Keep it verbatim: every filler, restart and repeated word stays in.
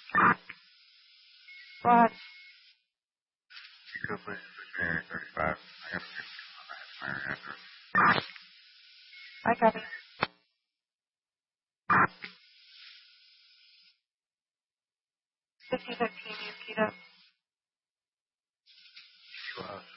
What? You could please switch me to thirty-five. I got a fifty on that expired address. I got it. fifty fifteen, you keep up. You, uh,